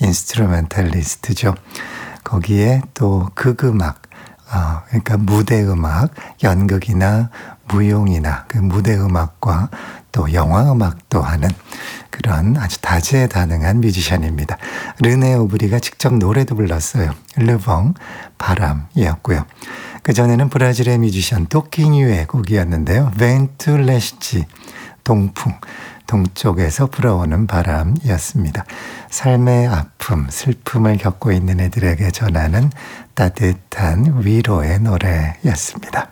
인스트루멘탈리스트죠. 거기에 또 극음악, 그러니까 무대음악, 연극이나 무용이나 그 무대음악과 또 영화음악도 하는 그런 아주 다재다능한 뮤지션입니다. 르네 오브리가 직접 노래도 불렀어요. 르봉, 바람이었고요. 그전에는 브라질의 뮤지션 도끼뉴의 곡이었는데요. 벤투레시치, 동풍, 동쪽에서 불어오는 바람이었습니다. 삶의 아픔, 슬픔을 겪고 있는 애들에게 전하는 따뜻한 위로의 노래였습니다.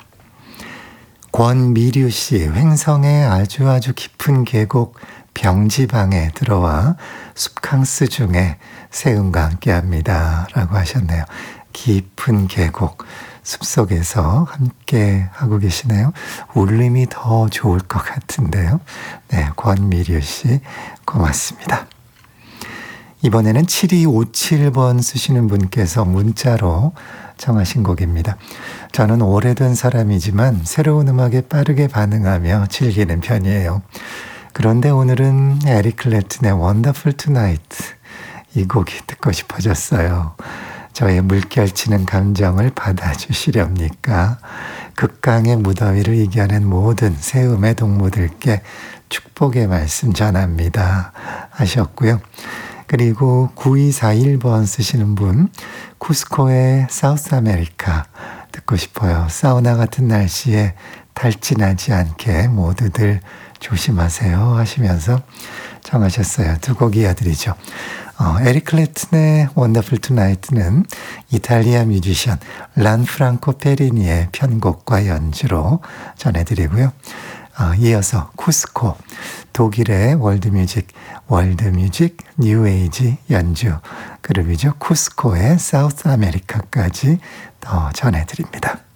권미류 씨, 횡성의 아주 깊은 계곡 병지방에 들어와 숲캉스 중에 새음과 함께합니다 라고 하셨네요. 깊은 계곡, 숲속에서 함께 하고 계시네요. 울림이 더 좋을 것 같은데요. 네, 권미류 씨 고맙습니다. 이번에는 7257번 쓰시는 분께서 문자로 청하신 곡입니다. 저는 오래된 사람이지만 새로운 음악에 빠르게 반응하며 즐기는 편이에요. 그런데 오늘은 에릭 클랩튼의 Wonderful Tonight 이 곡이 듣고 싶어졌어요. 저의 물결치는 감정을 받아주시렵니까? 극강의 무더위를 이겨낸 모든 새음의 동무들께 축복의 말씀 전합니다 하셨고요. 그리고 9241번 쓰시는 분, 쿠스코의 사우스 아메리카 듣고 싶어요. 사우나 같은 날씨에 탈진하지 않게 모두들 조심하세요 하시면서 청하셨어요. 두 곡 이어드리죠. 에릭 클랩튼의 원더풀 투나이트는 이탈리아 뮤지션 란프랑코 페리니의 편곡과 연주로 전해드리고요. 이어서 쿠스코, 독일의 월드뮤직 뉴에이지 연주 그룹이죠. 쿠스코의 사우스 아메리카까지 더 전해드립니다.